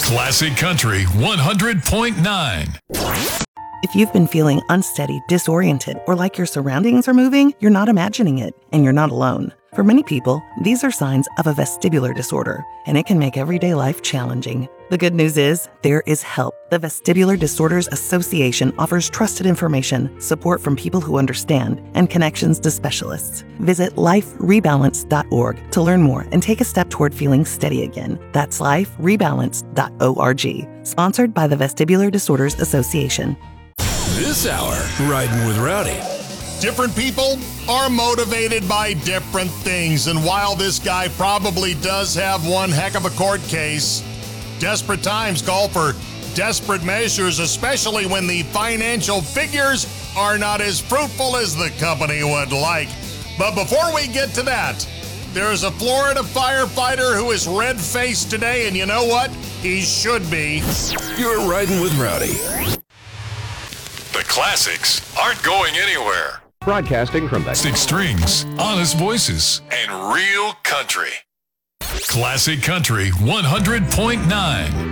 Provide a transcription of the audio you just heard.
Classic Country 100.9. If you've been feeling unsteady, disoriented, or like your surroundings are moving, you're not imagining it, and you're not alone. For many people, these are signs of a vestibular disorder, and it can make everyday life challenging. The good news is, there is help. The Vestibular Disorders Association offers trusted information, support from people who understand, and connections to specialists. Visit liferebalance.org to learn more and take a step toward feeling steady again. That's liferebalance.org. Sponsored by the Vestibular Disorders Association. This hour, Riding with Rowdy. Different people are motivated by different things, and while this guy probably does have one heck of a court case, desperate times call for desperate measures, especially when the financial figures are not as fruitful as the company would like. But before we get to that, there's a Florida firefighter who is red-faced today, and you know what? He should be. You're Riding with Rowdy. The classics aren't going anywhere. Broadcasting from the Six strings, honest voices, and real country. Classic Country 100.9.